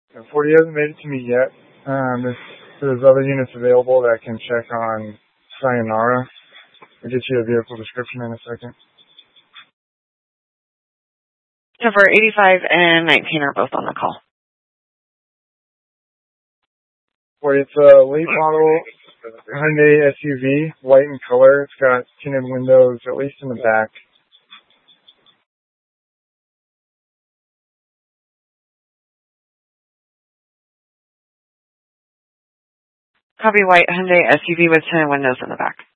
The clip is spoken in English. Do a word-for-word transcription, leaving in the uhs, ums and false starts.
And forty hasn't made it to me yet. Um, there's, there's other units available that can check on Sayonara. I'll get you a vehicle description in a second. Number eighty-five and nineteen are both on the call. Well, it's a late model Hyundai S U V, white in color. It's got tinted windows, at least in the back. Copy, white Hyundai S U V with tinted windows in the back.